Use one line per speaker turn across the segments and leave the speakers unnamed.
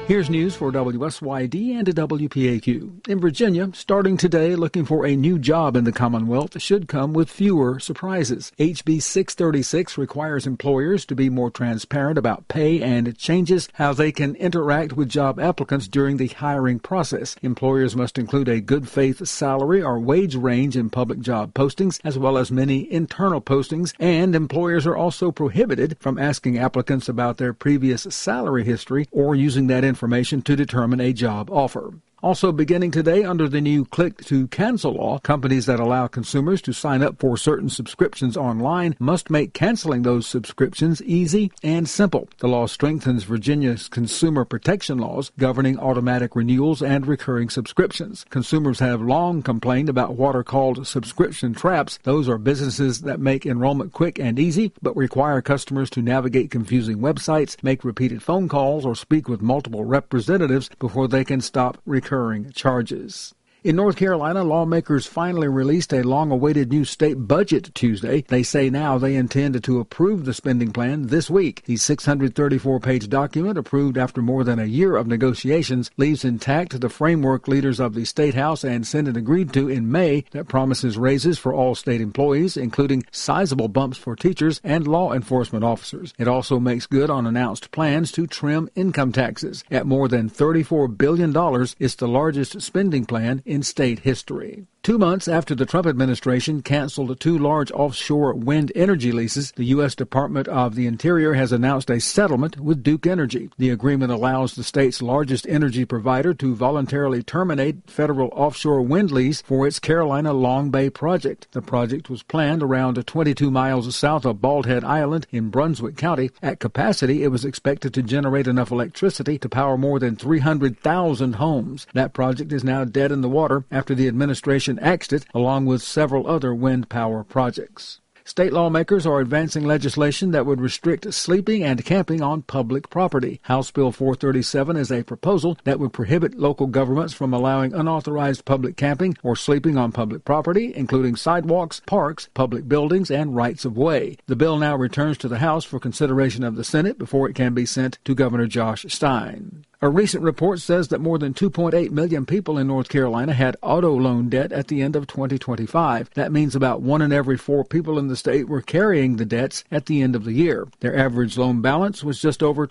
Here's news for WSYD and WPAQ. In Virginia, starting today, looking for a new job in the Commonwealth should come with fewer surprises. HB 636 requires employers to be more transparent about pay and changes how they can interact with job applicants during the hiring process. Employers must include a good faith salary or wage range in public job postings, as well as many internal postings, and employers are also prohibited from asking applicants about their previous salary history or using that information to determine a job offer. Also beginning today under the new click-to-cancel law, companies that allow consumers to sign up for certain subscriptions online must make canceling those subscriptions easy and simple. The law strengthens Virginia's consumer protection laws governing automatic renewals and recurring subscriptions. Consumers have long complained about what are called subscription traps. Those are businesses that make enrollment quick and easy, but require customers to navigate confusing websites, make repeated phone calls, or speak with multiple representatives before they can stop recurring charges. In North Carolina, lawmakers finally released a long-awaited new state budget Tuesday. They say now they intend to approve the spending plan this week. The 634-page document, approved after more than a year of negotiations, leaves intact the framework leaders of the State House and Senate agreed to in May that promises raises for all state employees, including sizable bumps for teachers and law enforcement officers. It also makes good on announced plans to trim income taxes. At more than $34 billion, it's the largest spending plan in state history. 2 months after the Trump administration canceled 2 large offshore wind energy leases, the U.S. Department of the Interior has announced a settlement with Duke Energy. The agreement allows the state's largest energy provider to voluntarily terminate federal offshore wind lease for its Carolina Long Bay project. The project was planned around 22 miles south of Bald Head Island in Brunswick County. At capacity, it was expected to generate enough electricity to power more than 300,000 homes. That project is now dead in the water after the administration axed it, along with several other wind power projects. State lawmakers are advancing legislation that would restrict sleeping and camping on public property. House Bill 437 is a proposal that would prohibit local governments from allowing unauthorized public camping or sleeping on public property, including sidewalks, parks, public buildings, and rights of way. The bill now returns to the House for consideration of the Senate before it can be sent to Governor Josh Stein. A recent report says that more than 2.8 million people in North Carolina had auto loan debt at the end of 2025. That means about 1 in every 4 people in the state were carrying the debts at the end of the year. Their average loan balance was just over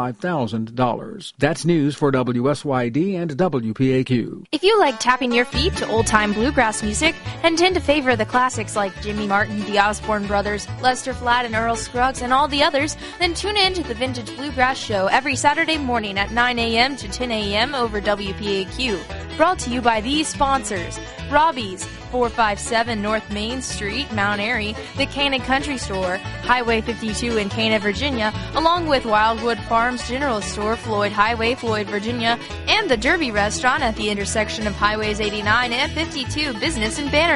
$25,000. That's news for WSYD and WPAQ.
If you like tapping your feet to old-time bluegrass music and tend to favor the classics like Jimmy Martin, the Osborne Brothers, Lester Flatt and Earl Scruggs, and all the others, then tune in to the Vintage Bluegrass Show every Saturday morning at 9 a.m. to 10 a.m. over WPAQ. Brought to you by these sponsors: Robbie's, 457 North Main Street, Mount Airy, the Cana Country Store, Highway 52 in Cana, Virginia, along with Wildwood Farms General Store, Floyd Highway, Floyd, Virginia, and the Derby Restaurant at the intersection of Highways 89 and 52, Business in Banner.